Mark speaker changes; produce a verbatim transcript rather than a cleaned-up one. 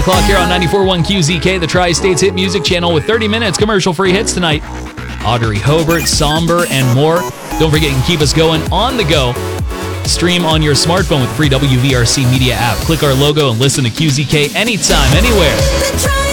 Speaker 1: o'clock here on ninety-four point one Q Z K, the Tri-States Hit Music Channel, with thirty minutes commercial-free hits tonight. Audrey Hobart, Somber, and more. Don't forget, you can keep us going on the go. Stream on your smartphone with the free W V R C Media app. Click our logo and listen to Q Z K anytime, anywhere.